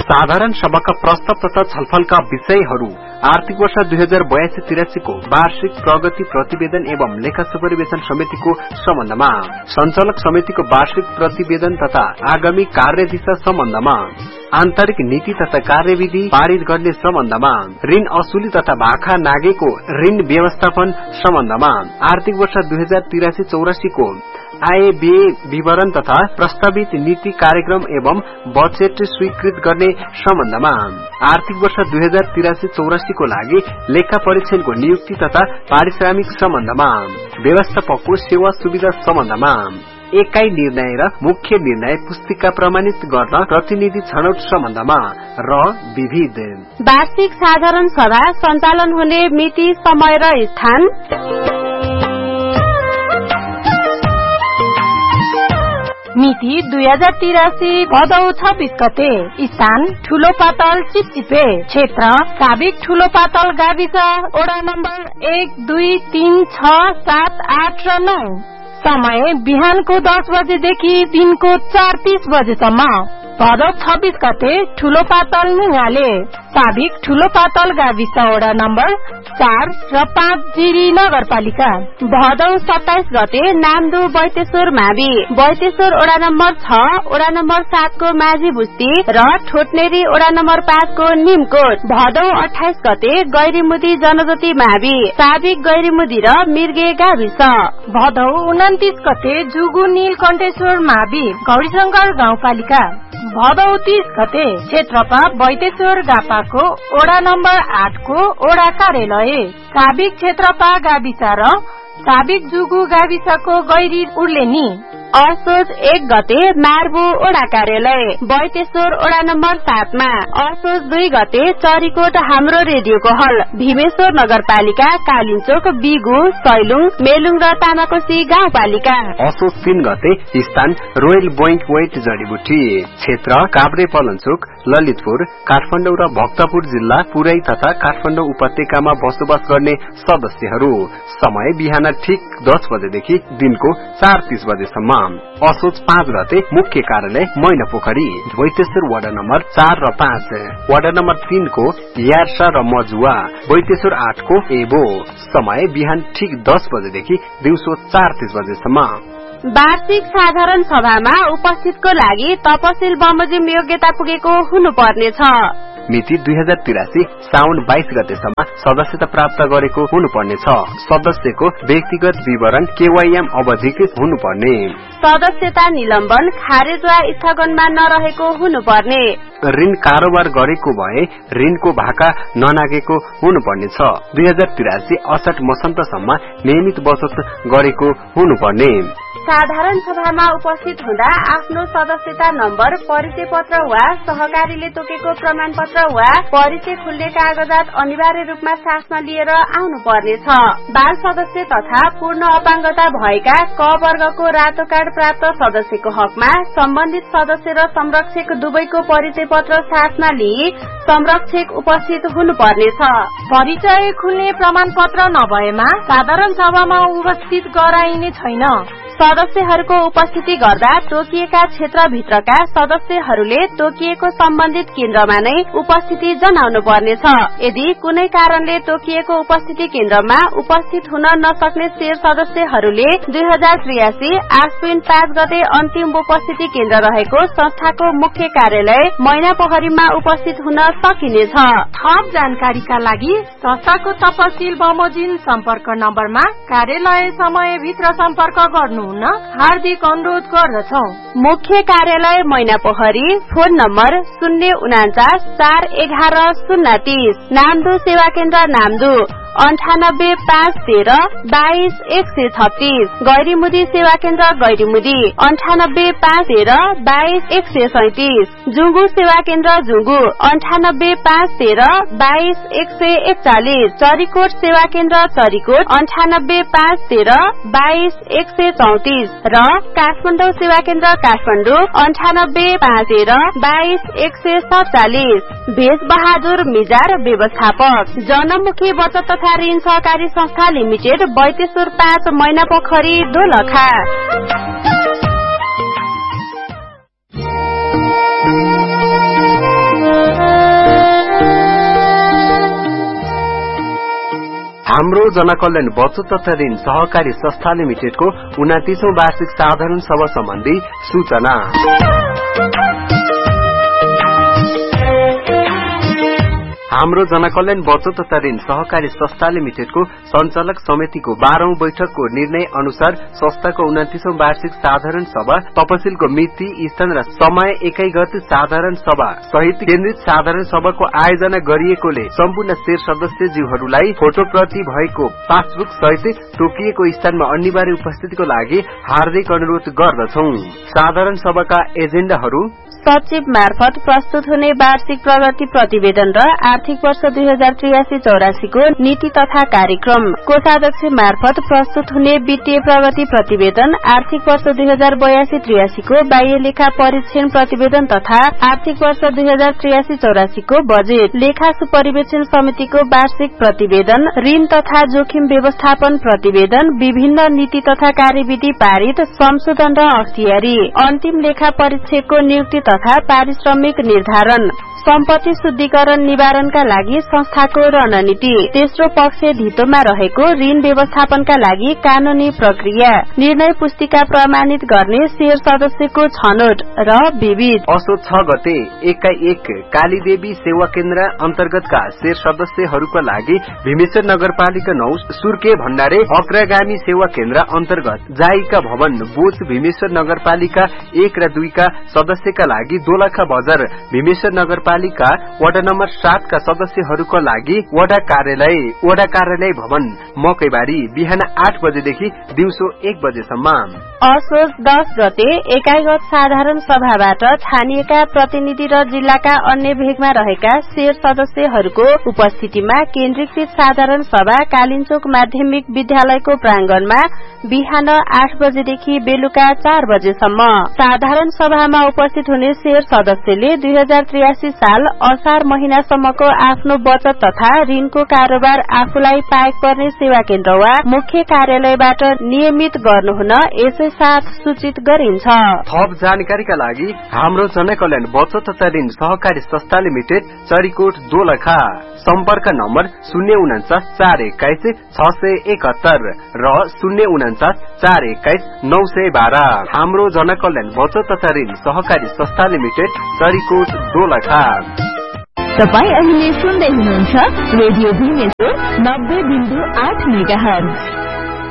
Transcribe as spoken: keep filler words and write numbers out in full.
साधारण सभाका प्रस्ताव तथा छलफलका विषयहरू आर्थिक वर्ष दुई हजार बयासी तिरासी को वार्षिक प्रगति प्रतिवेदन एवं लेखा सुपरिवेशन समितिको सम्बन्धमा, संचालक समितिको वार्षिक प्रतिवेदन तथा आगामी कार्यदिशा सम्बन्धमा, आन्तरिक नीति तथा कार्यविधि पारित गर्ने सम्बन्धमा, ऋण असुली तथा भाखा नागेको ऋण व्यवस्थापन सम्बन्धमा, आर्थिक वर्ष दुई हजार तिरासी चौरासी को आय व्यय विवरण तथा प्रस्तावित नीति कार्यक्रम एवं बजेट स्वीकृत गर्ने सम्बन्धमा, आर्थिक वर्ष दुई हजार तिरासी चौरासी को लागि लेखा परीक्षणको नियुक्ति तथा पारिश्रमिक सम्बन्धमा, व्यवस्थापकको सेवा सुविधा सम्बन्धमा, एकाइ निर्णय र मुख्य निर्णय पुस्तिका प्रमाणित गर्न प्रतिनिधि छनौट सम्बन्धमा र विविध वार्षिक साधारण सभा सञ्चालन हुने मिति, समय र स्थान, मिति दुई हजार तिरासी भदौ छब्बीस गते, स्थान ठूलो पातल चिपचिपे, क्षेत्र साबिक ठूलो पातल गाविस वडा नम्बर एक दुई तीन छ सात आठ र नौ, समय बिहानको दस बजेदेखि दिनको चार तीस बजेसम्म, भदौ छब्बीस गते ठूलो पातल निगाले, साबिक ठूलो पातल गाविस वडा नम्बर चार र पाँच जिरी नगरपालिका, भदौ सत्ताइस गते नामदु बैतेश्वर मावि, बैतेश्वर वडा नम्बर छ वडा नम्बर सात को माझी बुस्ती र ठोटनेरी वडा नम्बर पाँच को निमकोट, भदौ अठाइस गते गैरीमुदी जनज्योति मावि, साबिक गैरीमुदी र मिर्गे गाविस, भदौ उन्तिस गते जुगु नीलकण्ठेश्वर मावि, गौरीशंकर गाउँपालिका, भदौ तीस गते क्षेत्रपा बैतेश्वर गापाको वडा नम्बर आठ को वडा कार्यालय, साबिक क्षेत्रपा गाविस र साबिक जुगु गाविसको गैरी उर्लेनी, असोज एक गते मार्बु वडा कार्यालय, बैतेश्वर वडा नम्बर सातमा, असोज दुई गते चरीकोट हाम्रो रेडियोको हल, भीमेश्वर नगरपालिका, कालिन्चोक, बिगु, सैलुङ, मेलुङ र तामाकोसी गाउँपालिका, असोज तीन गते स्थान रोयल बोइन्ट वेट जडीबुटी, क्षेत्र काभ्रे पलञ्चोक, ललितपुर, काठमाडौँ र भक्तपुर जिल्ला पुरै तथा काठमाडौँ उपत्यकामा बसोबास गर्ने सदस्यहरू, समय बिहान ठीक दस बजेदेखि दिनको चार तीस बजेसम्म, असोज पाँच गते मुख्य कार्यालय मैनापोखरी, बैतेश्वर वडा नम्बर चार र पाँच, वडा नम्बर तीन को यार्सा र मजुवा, बैतेश्वर आठ को एबो, समय बिहान ठीक दस बजेदेखि दिउँसो चार तीस बजेसम्म। वार्षिक साधारण सभामा उपस्थितको लागि तपसिल बमोजिम योग्यता पुगेको हुनुपर्नेछ। मिति दुई हजार तिरासी साउन बाइस गतेसम्म सदस्यता प्राप्त गरेको हुनुपर्नेछ। सदस्यको व्यक्तिगत विवरण केवाईएम अवधिकृत हुनुपर्ने। सदस्यता निलम्बन, खारेज वा स्थगनमा नरहेको हुनुपर्ने। ऋण कारोबार गरेको भए ऋणको भाका ननागेको हुनुपर्नेछ। दुई हजार तिरासी असाढ मसन्तसम्म नियमित बचत गरेको हुनुपर्ने। साधारण सभामा उपस्थित हुँदा आफ्नो सदस्यता नम्बर, परिचय पत्र वा सहकारीले तोकेको प्रमाण पत्र वा परिचय खुल्ने कागजात अनिवार्य रूपमा साथमा लिएर आउनु पर्नेछ। बाल सदस्य तथा पूर्ण अपाङ्गता भएका क वर्गको रातो कार्ड प्राप्त सदस्यको हकमा सम्बन्धित सदस्य र संरक्षक दुवैको परिचय पत्र साथमा लिई संरक्षक उपस्थित हुनुपर्नेछ। परिचय खुल्ने प्रमाण पत्र नभएमा साधारण सभामा उपस्थित गराइने छैन। सदस्यहरूको उपस्थिति गर्दा तोकिएका क्षेत्रभित्रका सदस्यहरूले तोकिएको सम्बन्धित केन्द्रमा नै उपस्थिति जनाउनु पर्नेछ। यदि कुनै कारणले तोकिएको उपस्थिति केन्द्रमा उपस्थित हुन नसक्ने शेर सदस्यहरूले दुई हजार त्रियासी आश्विन पाँच गते अन्तिम उपस्थिति केन्द्र रहेको संस्थाको मुख्य कार्यालय मैनापोखरीमा उपस्थित हुन सकिनेछ। थप जानकारीका लागि संस्थाको तपसिल बमोजिम सम्पर्क नम्बरमा कार्यालय समयभित्र सम्पर्क गर्नु हार्दिक अनुरोध गर्दछौ। मुख्य कार्यालय मैनापोखरी, फोन नम्बर शून्य उनाचास चार एघार शून्य तीस। नामदु सेवा केन्द्र नामदु अन्ठानब्बे पाँच तेह्र बाइस एक सय छत्तीस। गैरीमुदी सेवा केन्द्र गैरीमुदी अन्ठानब्बे पाँच तेह्र बाइस एक सय सैतिस। जुंगु सेवा केन्द्र जुंगु अन्ठानब्बे पाँच तेह्र बाइस एक सय एकचालिस। चरीकोट सेवा केन्द्र चरीकोट अन्ठानब्बे पाँच तेह्र बाइस एक सय चौतिस र काठमाडौँ सेवा केन्द्र काठमाडौँ अन्ठानब्बे पाँच तेह्र बाइस एक सय सत्तालिस। भेष बहादुर मिजार व्यवस्थापक, जनमुखी बचत तथा ऋण सहकारी संस्था लिमिटेड, बैतेश्वर पाँच, मैनापोखरी, दोलखा। हाम्रो जनकल्याण बचत तथा ऋण सहकारी संस्था लिमिटेडको उनातीसौं वार्षिक साधारण सभा सम्बन्धी सूचना। हाम्रो जनकल्याण बचत तथा ऋण सहकारी संस्था लिमिटेडको संचालक समितिको बाह्रौं बैठकको निर्णय अनुसार संस्थाको उनातीसौं वार्षिक साधारण सभा तपसिलको मिति, स्थान र समय एकै गते साधारण सभा सहित केन्द्रित साधारण सभाको आयोजना गरिएकोले सम्पूर्ण शेर सदस्यज्यूहरूलाई फोटोप्रति भएको पासबुक सहित तोकिएको स्थानमा अनिवार्य उपस्थितिको लागि हार्दिक अनुरोध गर्दछौं। साधारण सभाका एजेण्डाहरू सचिव मार्फत प्रस्तुत हुने वार्षिक प्रगति प्रतिवेदन र आर्थिक वर्ष दुई हजार त्रियासी चौरासी को नीति तथा कार्यक्रम, कोषाध्यक्ष मार्फत प्रस्तुत हुने वित्तीय प्रगति प्रतिवेदन, आर्थिक वर्ष दुई हजार बयासी त्रियासी को बाह्य लेखा परीक्षण प्रतिवेदन तथा आर्थिक वर्ष दुई हजार त्रियासी चौरासी को बजेट, लेखा सुपरिवेक्षण समितिको वार्षिक प्रतिवेदन, ऋण तथा जोखिम व्यवस्थापन प्रतिवेदन, विभिन्न नीति तथा कार्यविधि पारित, संशोधन र अख्तियारी, अन्तिम लेखा परीक्षकको नियुक्ति तथा पारिश्रमिक निर्धारण, सम्पत्ति शुद्धिकरण निवारणका लागि संस्थाको रणनीति, तेस्रो पक्ष धितोमा रहेको ऋण व्यवस्थापनका लागि कानूनी प्रक्रिया, निर्णय पुस्तिका प्रमाणित गर्ने शेर सदस्यको छनौट र विविध। असो छ गते एकाई एक कालीदेवी सेवा केन्द्र अन्तर्गतका शेर सदस्यहरूका लागि भीमेश्वर नगरपालिका नौ सुर्के भण्डारे अग्रगामी सेवा केन्द्र अन्तर्गत जाइका भवन बोच भीमेश्वर नगरपालिका एक र दुई का सदस्यका लागि दोलखा बजार भीमेश्वर नगरपालिका वडा नम्बर सात का सदस्यहरूका लागि वडा कार्यालय वडा कार्यालय भवन मकैबारी बिहान आठ बजेदेखि दिउँसो एक बजेसम्म। असोज दस गते एकाइगत साधारण सभाबाट छानिएका प्रतिनिधि र जिल्लाका अन्य भेगमा रहेका शेर सदस्यहरूको उपस्थितिमा केन्द्रीकृत साधारण सभा कालिन्चोक माध्यमिक विद्यालयको प्रांगणमा बिहान आठ बजेदेखि बेलुका चार बजेसम्म। साधारण सभामा उपस्थित हुने शेर सदस्यले दुई हजार त्रियासी साल असार महिनासम्मको आफ्नो बचत तथा ऋणको कारोबार आफूलाई पाएक पर्ने सेवा केन्द्र वा मुख्य कार्यालयबाट नियमित गर्नुहुन यसै साथ सूचित गरिन्छ। थप जानकारीका लागि हाम्रो जनकल्याण बचत तथा ऋण सहकारी संस्था लिमिटेड चरीकोट दोलखा, सम्पर्क नम्बर शून्य उनाचास चार एक्काइस छ सय एकहत्तर र शून्य उनाचास चार एक्काइस नौ सय बाह्र। हाम्रो जनकल्याण बचत तथा ऋण सहकारी संस्था लिमिटेड चरीकोट दोलखा। तपाई अहिले सुन्दै हुनुहुन्छ रेडियो भीमेश्वर नब्बे बिन्दु आठ मेगाहर्ज।